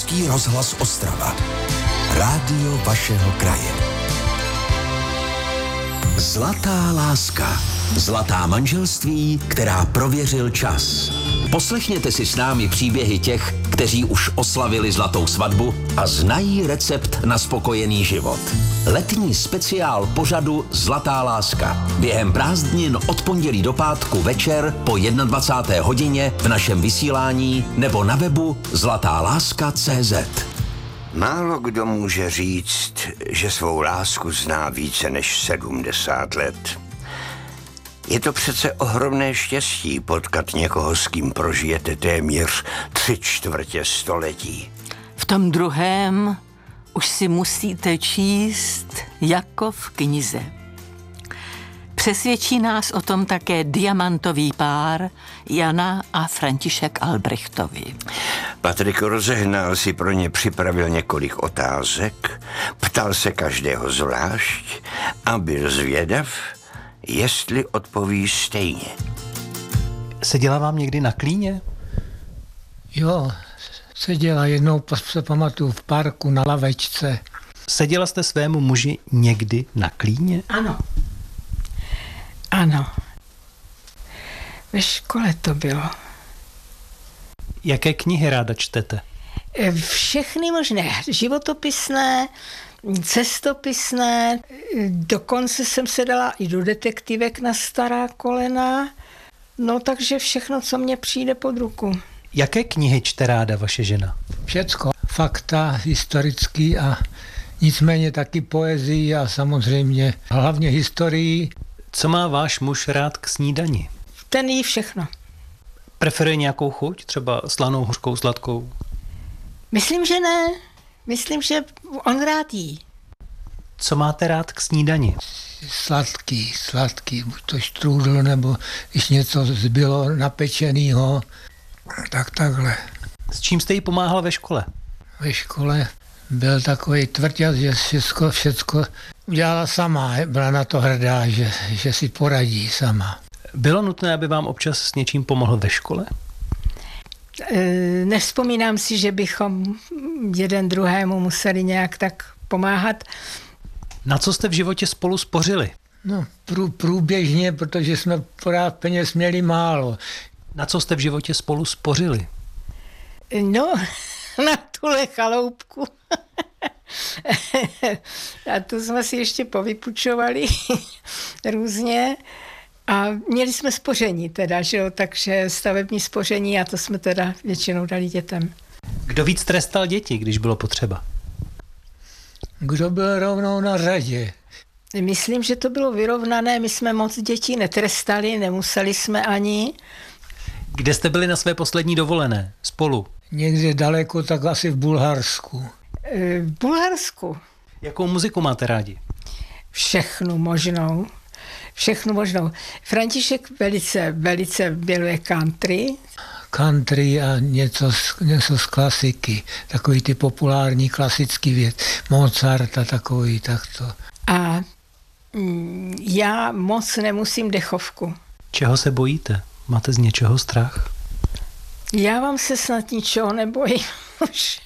Český rozhlas Ostrava. Rádio vašeho kraje. Zlatá láska. Zlatá manželství, která prověřil čas. Poslechněte si s námi příběhy těch, kteří už oslavili zlatou svatbu a znají recept na spokojený život. Letní speciál pořadu Zlatá láska. Během prázdnin od pondělí do pátku večer po 21. hodině v našem vysílání nebo na webu zlatáláska.cz. Málo kdo může říct, že svou lásku zná více než 70 let. Je to přece ohromné štěstí potkat někoho, s kým prožijete téměř 3/4 století. V tom druhém už si musíte číst jako v knize. Přesvědčí nás o tom také diamantový pár Jana a František Albrechtovi. Patrik Rozehnal si pro ně připravil několik otázek, ptal se každého zvlášť a byl zvědav, jestli odpoví stejně. Seděla vám někdy na klíně? Jo, seděla jednou, se pamatuju, v parku na lavečce. Seděla jste svému muži někdy na klíně? Ano. Ano. Ve škole to bylo. Jaké knihy ráda čtete? Všechny možné. Životopisné, cestopisné, dokonce jsem se dala i do detektivek na stará kolena. No takže všechno, co mně přijde pod ruku. Jaké knihy čte ráda vaše žena? Všecko. Fakta, historický a nicméně taky poezii a samozřejmě hlavně historii. Co má váš muž rád k snídani? Ten jí všechno. Preferuje nějakou chuť? Třeba slanou, hořkou, sladkou? Myslím, že ne. Myslím, že on rád jí. Co máte rád k snídani? Sladký, buď to štrůdl, nebo když něco zbylo napečenýho, tak takhle. S čím jste jí pomáhal ve škole? Ve škole byl takový tvrďas, že všecko udělala sama, byla na to hrdá, že si poradí sama. Bylo nutné, aby vám občas s něčím pomohl ve škole? Nevzpomínám si, že bychom jeden druhému museli nějak tak pomáhat. Na co jste v životě spolu spořili? No, průběžně, protože jsme pořád peněz měli málo. Na co jste v životě spolu spořili? No, na tuhle chaloupku. A tu jsme si ještě povypučovali různě. A měli jsme spoření teda, že jo, takže stavební spoření a to jsme teda většinou dali dětem. Kdo víc trestal děti, když bylo potřeba? Kdo byl rovnou na řadě? Myslím, že to bylo vyrovnané, my jsme moc dětí netrestali, nemuseli jsme ani. Kde jste byli na své poslední dovolené? Spolu? Někde daleko, tak asi v Bulharsku. V Bulharsku? Jakou muziku máte rádi? Všechnu možnou. František velice miluje country. Country a něco z klasiky. Takový ty populární klasický věc. Mozart a takový takto. A já moc nemusím dechovku. Čeho se bojíte? Máte z něčeho strach? Já vám se snad ničeho nebojím už.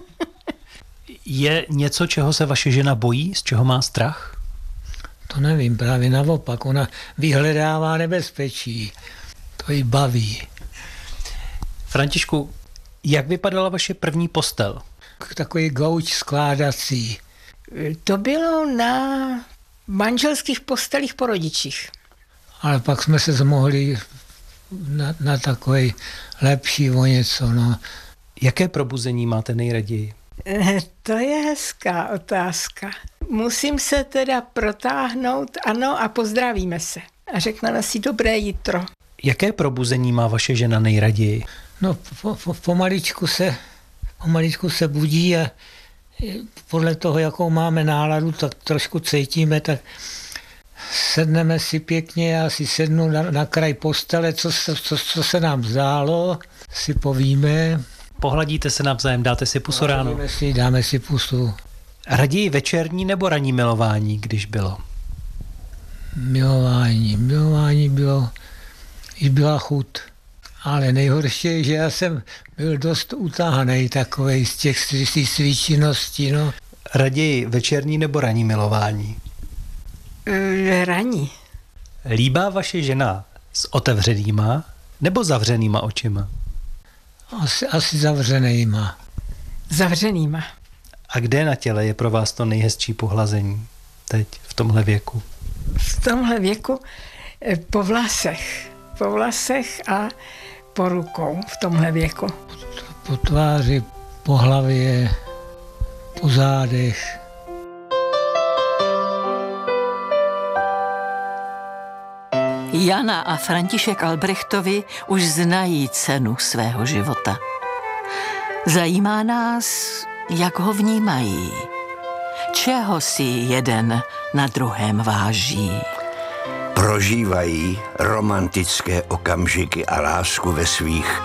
Je něco, čeho se vaše žena bojí? Z čeho má strach? To nevím, právě naopak. Ona vyhledává nebezpečí. To jí baví. Františku, jak vypadala vaše první postel? Takový gauč skládací. To bylo na manželských postelích po rodičích. Ale pak jsme se zmohli na takový lepší o něco. No. Jaké probuzení máte nejraději? To je hezká otázka. Musím se teda protáhnout, ano, a pozdravíme se. A řekneme si dobré jitro. Jaké probuzení má vaše žena nejraději? No, pomaličku se budí a podle toho, jakou máme náladu, tak trošku cítíme, tak sedneme si pěkně, já si sednu na kraj postele, co se nám zdálo, si povíme. Pohladíte se navzájem, dáte si pusu ráno? Dáme si pusu. Raději večerní nebo ranní milování, když bylo? Milování bylo, když byla chuť. Ale nejhorší je, že já jsem byl dost utáhaný takovej z těch svých činností. No. Raději večerní nebo ranní milování? Ranní. Líbá vaše žena s otevřenýma nebo zavřenýma očima? Asi zavřenýma. Zavřenýma. A kde na těle je pro vás to nejhezčí pohlazení teď, v tomhle věku? V tomhle věku po vlasech. Po vlasech a po rukou v tomhle věku. Po tváři, po hlavě, po zádech. Jana a František Albrechtovi už znají cenu svého života. Zajímá nás, jak ho vnímají. Čeho si jeden na druhém váží. Prožívají romantické okamžiky a lásku ve svých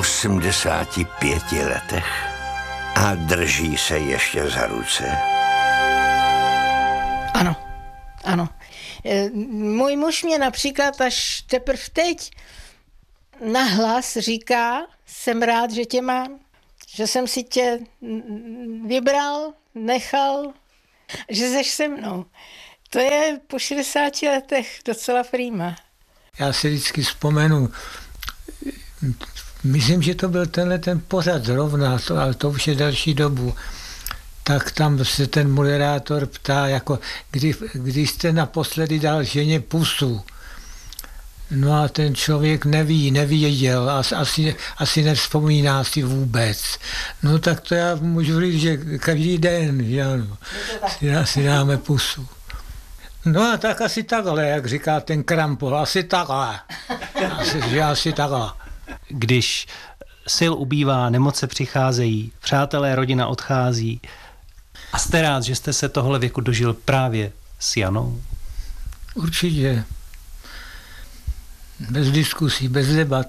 85 letech a drží se ještě za ruce. Ano, ano. Můj muž mě například až teprve teď nahlas říká, jsem rád, že tě mám, že jsem si tě vybral, nechal, že seš se mnou. To je po 60 letech docela prýma. Já si vždycky vzpomenu, myslím, že to byl ten pořad zrovna, ale to už je další dobu, tak tam se ten moderátor ptá, jako když jste naposledy dal ženě pusu. No a ten člověk nevěděl, asi nevzpomíná si vůbec. No tak to já můžu říct, že každý den, že ano, si dáme pusu. No a tak asi takhle, jak říká ten Krampol, asi takhle. Asi takhle. Když sil ubývá, nemoce přicházejí, přátelé, rodina odchází. A jste rád, že jste se tohle věku dožil právě s Janou? Určitě. Bez diskusí, bez debat.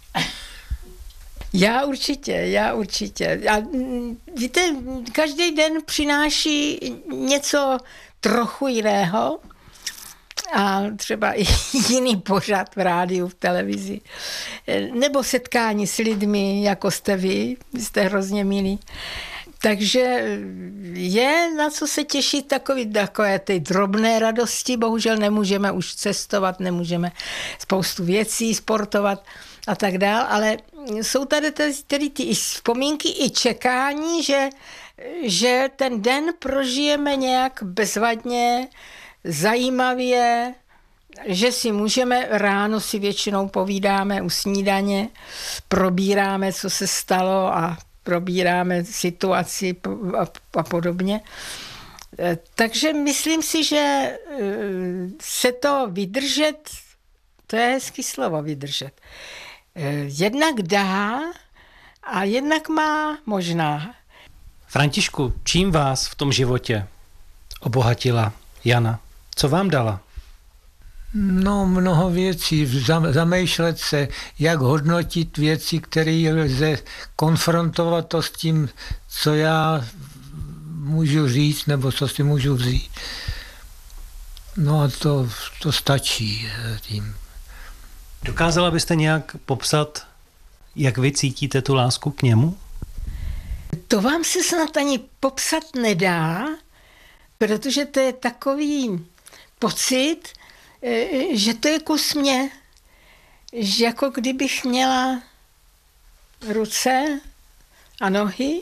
Já určitě. A víte, každý den přináší něco trochu jiného a třeba i jiný pořad v rádiu, v televizi. Nebo setkání s lidmi, jako jste vy jste hrozně milí. Takže je na co se těšit takové ty drobné radosti. Bohužel nemůžeme už cestovat, nemůžeme spoustu věcí sportovat a tak dál, ale jsou tady ty vzpomínky i čekání, že ten den prožijeme nějak bezvadně, zajímavě, že si můžeme, ráno si většinou povídáme u snídaně, probíráme, co se stalo a probíráme situaci a podobně. Takže myslím si, že se to vydržet, to je hezký slovo vydržet, jednak dá a jednak má možná. Františku, čím vás v tom životě obohatila Jana? Co vám dala? No, mnoho věcí. Zamýšlet se, jak hodnotit věci, které lze konfrontovat to s tím, co já můžu říct, nebo co si můžu vzít. No a to stačí tím. Dokázala byste nějak popsat, jak vy cítíte tu lásku k němu? To vám se snad ani popsat nedá, protože to je takový pocit, že to je kus mě, že jako kdybych měla ruce a nohy,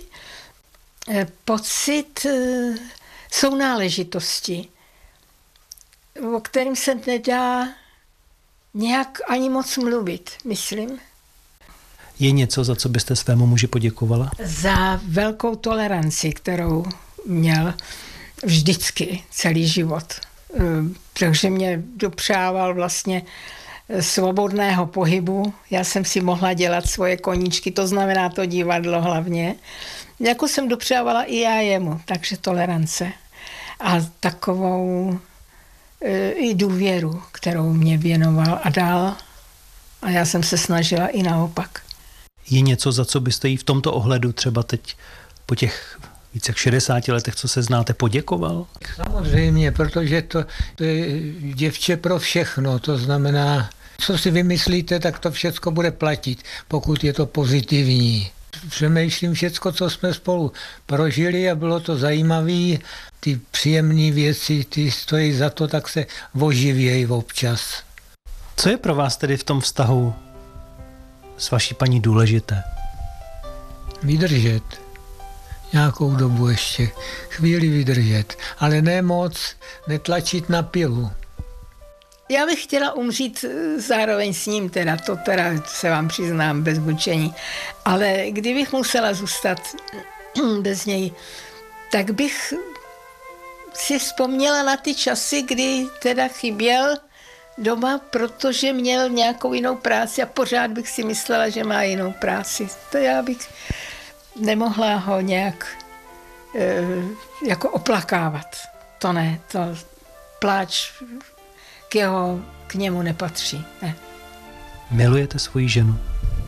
pocit sounáležitosti, o kterém se nedá nějak ani moc mluvit, myslím. Je něco, za co byste svému muži poděkovala? Za velkou toleranci, kterou měl vždycky celý život. Takže mě dopřával vlastně svobodného pohybu. Já jsem si mohla dělat svoje koníčky, to znamená to divadlo hlavně. Jako jsem dopřávala i já jemu, takže tolerance. A takovou i důvěru, kterou mě věnoval a dal. A já jsem se snažila i naopak. Je něco, za co byste jí v tomto ohledu třeba teď po těch více jak 60 letech, co se znáte, poděkoval? Samozřejmě, protože to je děvče pro všechno. To znamená, Co si vymyslíte, tak to všecko bude platit, pokud je to pozitivní. Přemýšlím všecko, co jsme spolu prožili a bylo to zajímavé. Ty příjemné věci, ty stojí za to, tak se oživějí občas. Co je pro vás tedy v tom vztahu s vaší paní důležité? Vydržet. Nějakou dobu ještě. Chvíli vydržet. Ale ne moc, netlačit na pilu. Já bych chtěla umřít zároveň s ním, to se vám přiznám bez mučení. Ale kdybych musela zůstat bez něj, tak bych si vzpomněla na ty časy, kdy teda chyběl doma, protože měl nějakou jinou práci a pořád bych si myslela, že má jinou práci. To já bych nemohla ho nějak jako oplakávat. To ne, to pláč k němu nepatří. Ne. Milujete svoji ženu?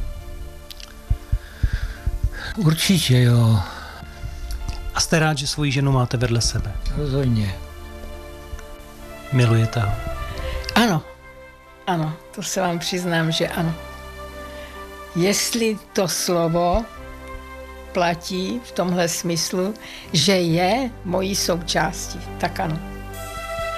Určitě jo. A jste rád, že svoji ženu máte vedle sebe? Rozhodně. Milujete ho? Ano, to se vám přiznám, že ano. Jestli to slovo platí v tomhle smyslu, že je mojí součástí, tak ano.